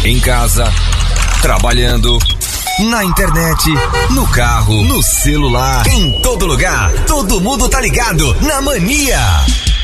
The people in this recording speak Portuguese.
Em casa, trabalhando, na internet, no carro, no celular, em todo lugar, todo mundo tá ligado na Mania.